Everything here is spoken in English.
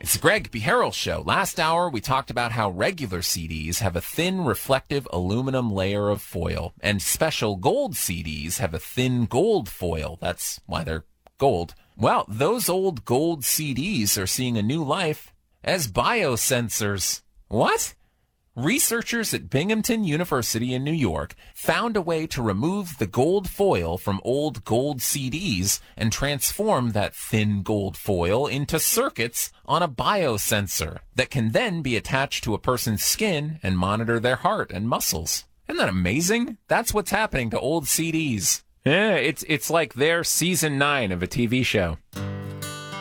It's the Greg B. Harrell Show. Last hour, we talked about how regular CDs have a thin, reflective aluminum layer of foil, and special gold CDs have a thin gold foil. That's why they're gold. Well, those old gold CDs are seeing a new life as biosensors. What? Researchers at Binghamton University in New York found a way to remove the gold foil from old gold CDs and transform that thin gold foil into circuits on a biosensor that can then be attached to a person's skin and monitor their heart and muscles. Isn't that amazing? That's what's happening to old CDs. Yeah, it's like they're season 9 of a TV show.